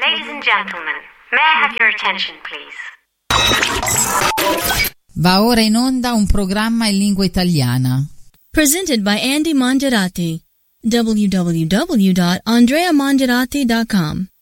Ladies and gentlemen, may I have your attention, please? Va ora in onda un programma in lingua italiana. Presented by Andy Mongerati. www.andreamongerati.com